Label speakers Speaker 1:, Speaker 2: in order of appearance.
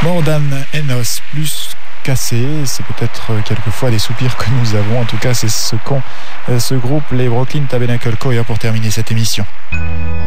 Speaker 1: More Than Enos, plus cassé, c'est peut-être quelquefois des soupirs que nous avons. En tout cas, c'est ce qu'ont ce groupe, les Brooklyn Tabernacle Choir, pour terminer cette émission.